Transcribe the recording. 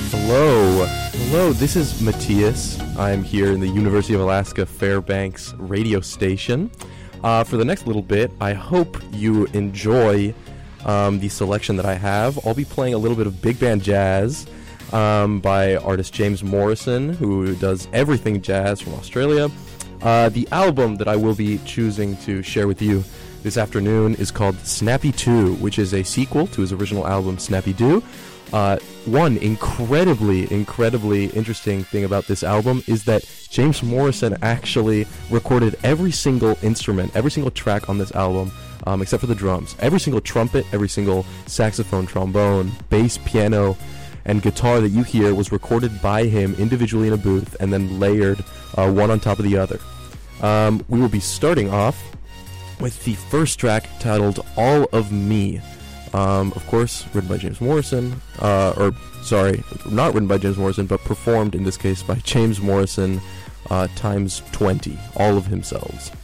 Hello. Hello, this is Matthias. I'm here in the University of Alaska Fairbanks radio station. For the next little bit, I hope you enjoy the selection that I have. I'll be playing a little bit of big band jazz by artist James Morrison, who does everything jazz from Australia. The album that I will be choosing to share with you this afternoon is called Snappy 2, which is a sequel to his original album Snappy Doo. One incredibly interesting thing about this album is that James Morrison actually recorded every single instrument, every single track on this album, except for the drums. Every single trumpet, every single saxophone, trombone, bass, piano, and guitar that you hear was recorded by him individually in a booth and then layered one on top of the other. We will be starting off with the first track titled All of Me. Of course, written by James Morrison, not written by James Morrison, but performed in this case by James Morrison times 20, all of himself.